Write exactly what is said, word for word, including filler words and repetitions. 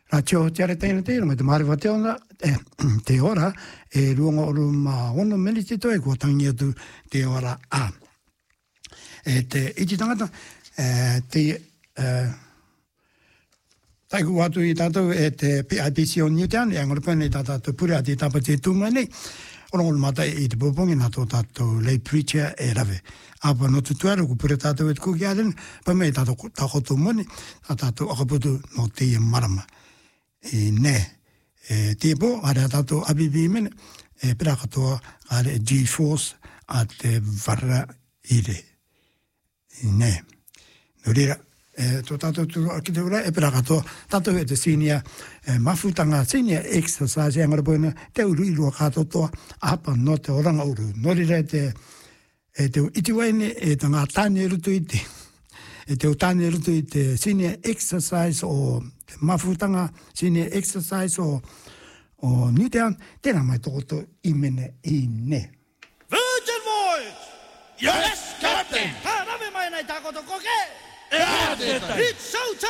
La tio te re tēnā tēnā, te mare wa te ona, e, te ora, e ruanga o ma ono meni te toi, kua tangi atu te ora a. E te iti tangata, e, te, e, tai ku atu i tātou e te P I B C o Newtown, e angora pēne i tātou pure ati tāpa te tūmai nei, ono ngolo mata i te popongi nā tō tātou lay preacher e rave. Apa no tutuara ku pure tātou e te kuki aren, pa mei tātou tākoto moni, tātou akaputu no te marama. E ne, e te po, are tātou abibi mene, e pera katoa, are G-Force, a te vara ire. E ne, no rira, e tō tātou tūro aki te ura, e pera katoa, tātou e te senior, e mafutanga senior exercise, e ngara poina, te uru irua katotoa, apa no te oranga uru. No rira e te, e te itiwaine, e te ngā tāne rutu i te, e te tāne rutu i te senior exercise o te mafutanga senior exercise o, o Newtown, tēnā mai tōkoto i mene i ne. Virgin Voyage! Yes, Captain! Ha, rame mai nei tākoto koke! E a tētai! It's